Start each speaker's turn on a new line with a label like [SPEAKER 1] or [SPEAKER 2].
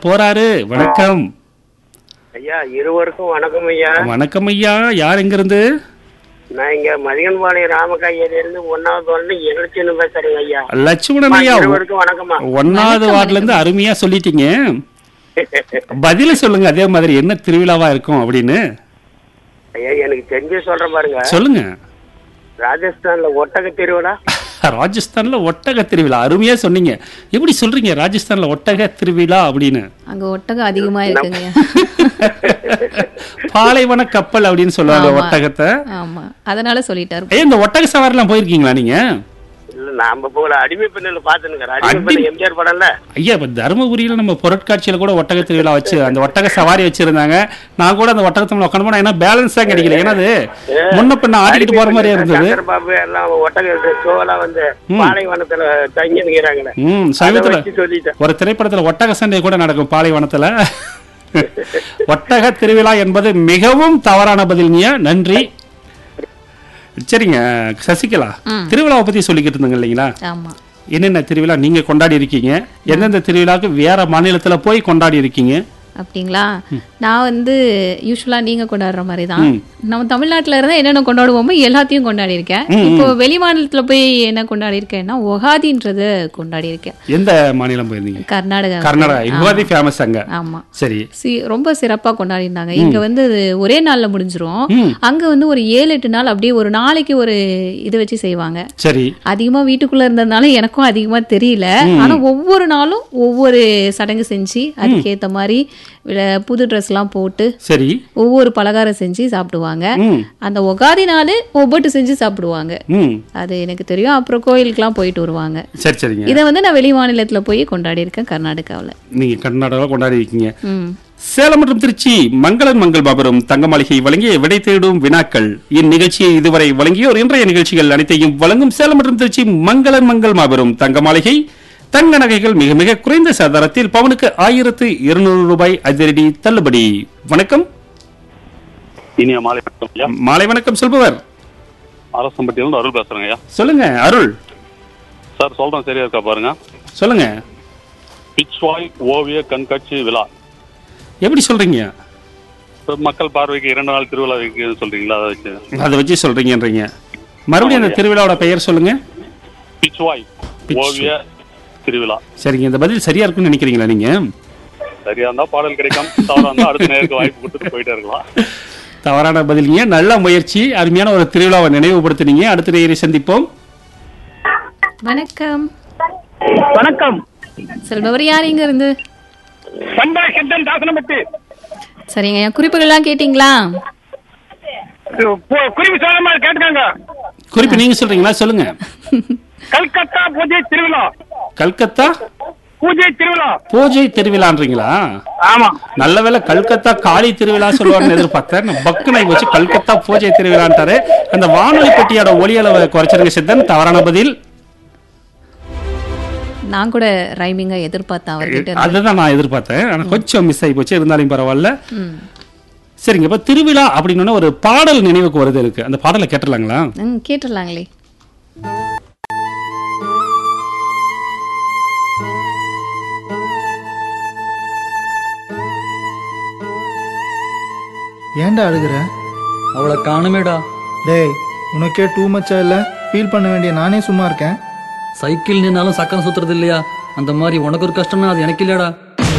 [SPEAKER 1] போறாரு. வணக்கம்
[SPEAKER 2] ஐயா. இருவருக்கும் வணக்கம் ஐயா.
[SPEAKER 1] வணக்கம் ஐயா. யார் எங்க இருந்து?
[SPEAKER 2] நான் இங்க மதிகன்பாளையம் ராமகாயிலிருந்து 1வது வார்டு எழுச்சின்னு பேசுறேங்க ஐயா.
[SPEAKER 1] லட்சுமணன் ஐயா,
[SPEAKER 2] இருவருக்கும் வணக்கமா.
[SPEAKER 1] 1வது வார்டுல இருந்து அருமையா சொல்லிட்டீங்க. பதில சொல்லுங்க அதே மாதிரி, என்ன திருவிழாவா இருக்கும் அப்படின்னு.
[SPEAKER 2] ஐயா எனக்கு தெரிஞ்சு சொல்றேன் பாருங்க.
[SPEAKER 1] சொல்லுங்க.
[SPEAKER 2] ராஜஸ்தான்ல ஒட்டக திருவிழா.
[SPEAKER 1] ராஜஸ்தான்ல ஒட்டக திருவிழா, அருமையா சொன்னீங்க. எப்படி சொல்றீங்க ராஜஸ்தான்ல ஒட்டக திருவிழா அப்படின்னு?
[SPEAKER 3] அங்க ஒட்டகம் அதிகமா இருக்குங்க.
[SPEAKER 1] பாலைவன கப்பல் அப்படின்னு சொல்லுவாங்க ஒட்டகத்தை.
[SPEAKER 3] ஆமா, அதனால சொல்லிட்டாரு.
[SPEAKER 1] இந்த ஒட்டக சவாரி எல்லாம் போயிருக்கீங்களா நீங்க?
[SPEAKER 2] இல்ல, நாம போல அடிமை பெண்ணில் பாத்துனுங்க. அடிமை பெண் எம்ஜிஆர் படம்ல.
[SPEAKER 1] ஐயா, இப்ப தருமபுரியில நம்ம பொருட்காட்சியில கூட ஒட்டக திருவிழா வச்சு அந்த ஒட்டக சவாரி வச்சிருந்தாங்க. நான் கூட அந்த ஒட்டகத்துல உட்காந்து போனா ஏன்னா பேலன்ஸ் தான் கிடைக்கல. ஏன்னா அது முன்ன பின்ன ஆடிட்டு போற மாதிரியே இருந்தது.
[SPEAKER 2] பாபு எல்லாம் ஒட்டக ஷோலாம் வந்து பாலைவனத்துல தங்கி நிக்கிறாங்களே.
[SPEAKER 1] சமீபத்துல ஒரு திரைப்படத்துல ஒட்டக சண்டை கூட நடக்கும் பாலைவனத்துல. ஒட்டக திருவிழா என்பது மிகவும் தவறான பதில்ங்க. நன்றி. சரிங்க சசிகலா, திருவிழாவை பத்தி சொல்லிக்கிட்டு இருந்தீங்க இல்லைங்களா? என்னென்ன திருவிழா நீங்க கொண்டாடி இருக்கீங்க? எந்தெந்த திருவிழாவுக்கு வேற மாநிலத்துல போய் கொண்டாடி இருக்கீங்க?
[SPEAKER 3] அப்படிங்களா? நான் வந்து யூஸ்வலா நீங்க கொண்டாடுற மாதிரி தான் நம்ம தமிழ்நாட்டுல இருந்தா என்னென்ன கொண்டாடுவோமோ எல்லாத்தையும் கொண்டாடி இருக்கேன். இப்போ வெளி மாநிலத்துல போய் என்ன கொண்டாடி இருக்கேன்னா உகாதின்றது கொண்டாடி இருக்கேன்.
[SPEAKER 1] எந்த மாநிலம் போயிருந்தீங்க?
[SPEAKER 3] கர்நாடகா.
[SPEAKER 1] கர்நாடகா உகாதி ஃபேமஸ் அங்க.
[SPEAKER 3] ஆமா,
[SPEAKER 1] சரி.
[SPEAKER 3] ரொம்ப சிறப்பா கொண்டாடி இருந்தாங்க. இங்க வந்து ஒரே நாள்ல முடிஞ்சிரும். அங்க வந்து ஒரு 7-8 நாள் அப்படியே ஒரு நாளைக்கு ஒரு இது வச்சு செய்வாங்க.
[SPEAKER 1] சரி.
[SPEAKER 3] அதிகமா வீட்டுக்குள்ள இருந்ததுனால எனக்கும் அதிகமா தெரியல. ஆனா ஒவ்வொரு நாளும் ஒவ்வொரு சடங்கு செஞ்சு அதுக்கேத்த மாதிரி புது ட்ரெஸ் எல்லாம் போட்டு சரி ஒவ்வொரு பலகாரம் செஞ்சு சாப்பிடுவாங்க. அந்த உகாதி நாள் ஒவ்வொரு செஞ்சு சாப்பிடுவாங்க. அது எனக்கு தெரியும். அப்புறம் கோயிலுக்கு எல்லாம் போயிட்டு வருவாங்க.
[SPEAKER 1] சரி சரிங்க.
[SPEAKER 3] இதை வந்து நான் வெளி மாநிலத்துல போய் கொண்டாடி இருக்கேன். கர்நாடகாவில்.
[SPEAKER 1] நீங்க கர்நாடகாவில் கொண்டாடி இருக்கீங்க. சேலம் மற்றும் திருச்சி மங்களன் மங்கள் மாபெரும் தங்க மாளிகை வழங்கிய விடை தேடும் வினாக்கள் இந்நிகழ்ச்சியை இதுவரை வழங்கியோர் இன்றைய நிகழ்ச்சிகள் அனைத்தையும் வழங்கும் சேலம் மற்றும் திருச்சி மங்களன் மங்கள் மாபெரும் தங்க மாளிகை. தங்க நகைகள் மிக மிக குறைந்த சாதாரத்தில் பவனுக்கு 1200 ரூபாய் அதிரடி தள்ளுபடி. வணக்கம்.
[SPEAKER 4] இனிய மாலை வணக்கம்.
[SPEAKER 1] மாலை வணக்கம். சொல்பவர்
[SPEAKER 4] அரசம்பட்டியிலிருந்து அருள் பேசுறேங்க.
[SPEAKER 1] சொல்லுங்க அருள்
[SPEAKER 4] சார். சொல்றேன் சரியா இருக்கா பாருங்க.
[SPEAKER 1] சொல்லுங்க.
[SPEAKER 4] பிச்வாய் ஓவிய கண்காட்சி விழா.
[SPEAKER 1] எப்படி சொல்றீங்க?
[SPEAKER 4] மக்கள் பார்வைக்கு 2 நாள் திருவிழா சொல்றீங்களா?
[SPEAKER 1] அதை வச்சு சொல்றீங்கன்றீங்க. மறுபடியும் அந்த திருவிழாவோட பெயர் சொல்லுங்க.
[SPEAKER 4] பிச்வாய் ஓவிய திருவிழா.
[SPEAKER 1] சரிங்க. இந்த பதில் சரியா இருக்குன்னு நினைக்கிறீங்களா நீங்க?
[SPEAKER 4] சரியா இருந்தா பாடல் கிடைக்கும், தவறா இருந்தா அடுத்த நேருக்கு வாய்ப்பு கொடுத்துட்டு போயிட்டே இருக்கலாம்.
[SPEAKER 1] தவறான பதில்ங்க. நல்ல முயற்சி. அருமையான ஒரு திருவிழாவை நினைவுபடுத்தினீங்க. அடுத்த நேரை சந்திப்போம்.
[SPEAKER 3] வணக்கம்.
[SPEAKER 2] வணக்கம்.
[SPEAKER 3] செல்பவர் யார் இங்க இருந்து? சரிங்க. குறிப்புகள் எல்லாம் கேட்டீங்களா?
[SPEAKER 2] குறிப்பு சொல்ல கேட்டுக்காங்க.
[SPEAKER 1] குறிப்பு நீங்க சொல்றீங்களா? சொல்லுங்க.
[SPEAKER 2] கல்கத்தா பூஜை திருவிழா.
[SPEAKER 1] கல்கத்தா
[SPEAKER 2] பூஜை திருவிழா.
[SPEAKER 1] பூஜை திருவிழான்றீங்களா?
[SPEAKER 2] ஆமா.
[SPEAKER 1] நல்ல வேளை கல்கத்தா காளி திருவிழா சொல்லுவாங்கன்னு எதிர்பார்த்தேன். பக்குனை வச்சு கல்கத்தா பூஜை திருவிழான்ட்டாரு. அந்த வானொலி பெட்டியோட ஒலி அளவை குறைச்சிருங்க சித்தன். தவறான பதில்.
[SPEAKER 3] நான் கூட ரைமிங்கா எதிர்பார்த்தேன் அவர்கிட்ட.
[SPEAKER 1] அதுதான் நான் எதிர்பார்த்தேன். ஆனா கொஞ்சம் மிஸ் ஆகி போச்சு. இருந்தாலும் பரவாயில்ல. சரிங்க. இப்ப திருவிழா அப்படின்னு ஒரு பாடல் நினைவுக்கு வருது இருக்கு. அந்த பாடலை கேட்டுடலாங்களா?
[SPEAKER 3] கேட்டுடலாங்களே.
[SPEAKER 5] ஏன்டா அழுகுற?
[SPEAKER 6] அவளை காணுமேடா.
[SPEAKER 5] டேய், உனக்கே டூ மச்சா இல்ல? ஃபீல் பண்ண வேண்டிய நானே சும்மா இருக்கேன்.
[SPEAKER 6] சைக்கிள் நின்னாலும் சக்கரம் சுத்துறது இல்லையா? அந்த மாதிரி உனக்கு ஒரு கஷ்டம்னா அது எனக்கு இல்லையாடா.